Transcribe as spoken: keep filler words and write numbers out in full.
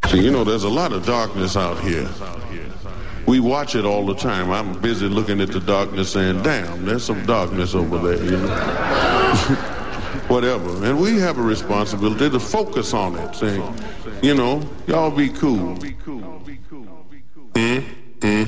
See, you know, there's a lot of darkness out here. We watch it all the time. I'm busy looking at the darkness saying, damn, there's some darkness over there, you know. Whatever. And we have a responsibility to focus on it, saying, you know, y'all be cool. Mm, mm,